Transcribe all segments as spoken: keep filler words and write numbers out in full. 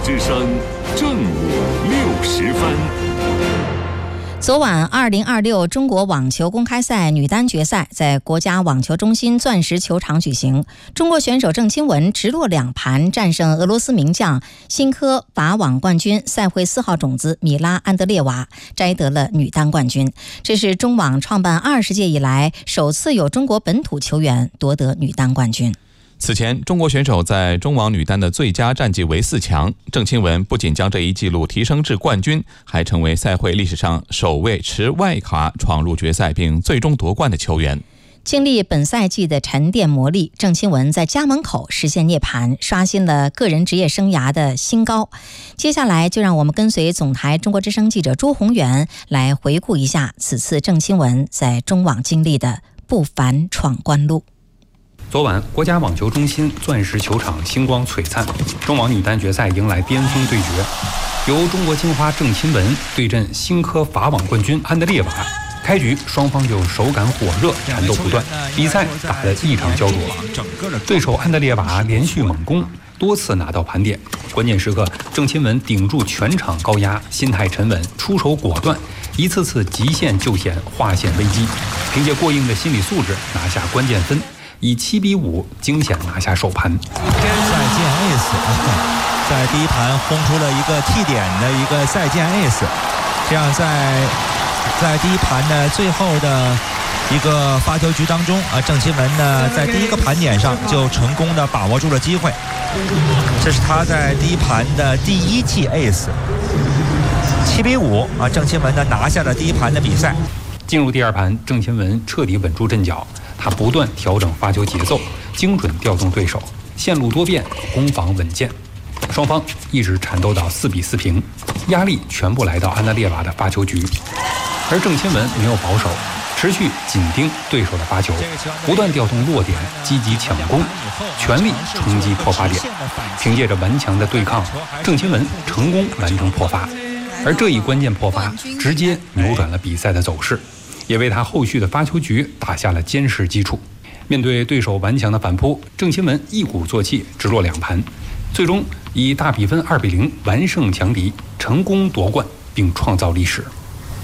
之声正午六时分。 昨晚二零二六中国网球公开赛女单决赛在国家网球中心钻石球场举行，中国选手郑钦文直落两盘战胜俄罗斯名将新科法网冠军赛会四号种子米拉安德列娃，摘得了女单冠军。这是中网创办二十届以来首次有中国本土球员夺得女单冠军。 此前，中国选手在中网女单的最佳战绩为四强。郑钦文不仅将这一纪录提升至冠军，还成为赛会历史上首位持外卡闯入决赛并最终夺冠的球员。 经历本赛季的沉淀磨砺，郑钦文在家门口实现涅槃，刷新了个人职业生涯的新高。接下来就让我们跟随总台中国之声记者朱宏元来回顾一下此次郑钦文在中网经历的不凡闯关路。 昨晚，国家网球中心钻石球场星光璀璨，中网女单决赛迎来巅峰对决，由中国金花郑钦文对阵新科法网冠军安德烈娃。开局双方就手感火热，缠斗不断，比赛打得异常焦灼。对手安德烈娃连续猛攻，多次拿到盘点，关键时刻郑钦文顶住全场高压，心态沉稳，出手果断，一次次极限救险，化险为夷，凭借过硬的心理素质拿下关键分，以七比五惊险拿下首盘。 赛键 ace， 在第一盘轰出了一个 T 点的一个赛键 ace， 这样在在第一盘的最后的一个发球局当中啊，郑钦文呢在第一个盘点上就成功的把握住了机会，这是他在第一盘的第一记 ace， 七比五啊，郑钦文呢拿下了第一盘的比赛。 进入第二盘，郑钦文彻底稳住阵脚，他不断调整发球节奏，精准调动对手，线路多变，攻防稳健。双方一直缠斗到四比四平，压力全部来到安德烈娃的发球局，而郑钦文没有保守，持续紧盯对手的发球，不断调动落点，积极抢攻，全力冲击破发点。凭借着顽强的对抗，郑钦文成功完成破发，而这一关键破发直接扭转了比赛的走势，也为他后续的发球局打下了坚实基础。面对对手顽强的反扑，郑钦文一鼓作气，直落两盘，最终以大比分二比零完胜强敌，成功夺冠并创造历史。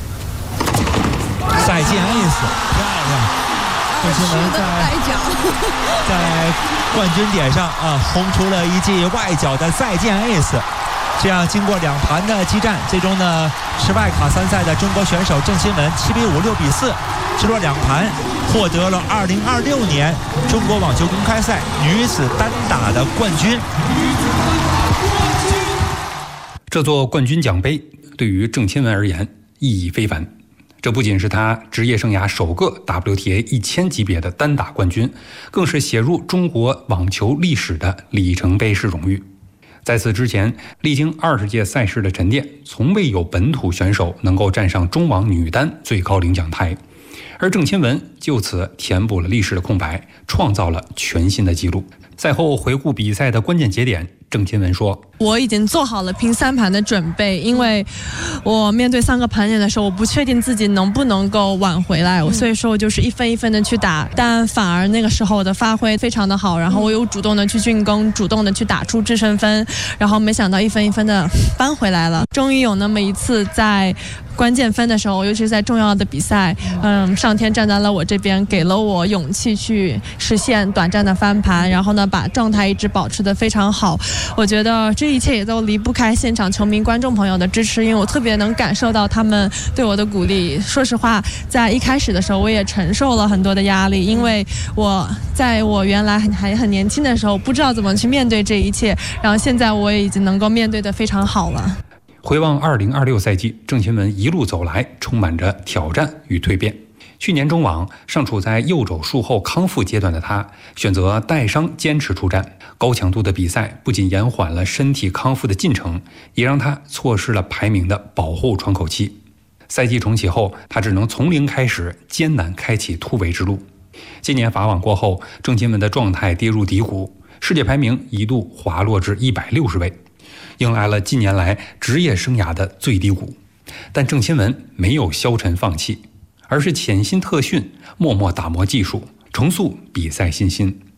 赛键 ace， 漂亮！郑钦文在在冠军点上啊轰出了一记外脚的赛键 ace。这样经过两盘的激战，最终呢是外卡参赛的中国选手郑钦文七比五、六比四直落两盘，获得了二零二六年中国网球公开赛女子单打的冠军。 这座冠军奖杯对于郑钦文而言意义非凡，这不仅是他职业生涯首个 W T A 一千级别的单打冠军，更是写入中国网球历史的里程碑式荣誉。在此之前，历经二十届赛事的沉淀，从未有本土选手能够站上中网女单最高领奖台，而郑钦文就此填补了历史的空白，创造了全新的纪录。赛后回顾比赛的关键节点，郑钦文说：“ 我已经做好了拼三盘的准备，因为我面对三个盘点的时候，我不确定自己能不能够挽回来，所以说我就是一分一分的去打，但反而那个时候我的发挥非常的好，然后我有主动的去进攻，主动的去打出制胜分，然后没想到一分一分的扳回来了。终于有那么一次在关键分的时候，尤其是在重要的比赛，嗯，上天站在了我这边，给了我勇气去实现短暂的翻盘，然后呢，把状态一直保持得非常好。我觉得这一切也都离不开现场球迷、观众朋友的支持，因为我特别能感受到他们对我的鼓励。说实话，在一开始的时候，我也承受了很多的压力，因为我在我原来还很年轻的时候，不知道怎么去面对这一切，然后现在我也已经能够面对得非常好了。 回望二零二六赛季，郑钦文一路走来，充满着挑战与蜕变。去年中网尚处在右肘术后康复阶段的他，选择带伤坚持出战。高强度的比赛不仅延缓了身体康复的进程，也让他错失了排名的保护窗口期。赛季重启后，他只能从零开始，艰难开启突围之路。今年法网过后，郑钦文的状态跌入低谷，世界排名一度滑落至一百六十位，迎来了近年来职业生涯的最低谷。但郑钦文没有消沉放弃，而是潜心特训，默默打磨技术，重塑比赛信心。